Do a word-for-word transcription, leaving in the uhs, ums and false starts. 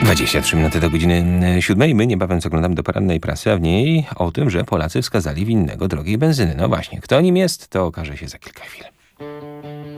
dwadzieścia trzy minuty do godziny siódmej. My niebawem zaglądamy do porannej prasy, a w niej o tym, że Polacy wskazali winnego drogiej benzyny. No właśnie, kto nim jest, to okaże się za kilka chwil.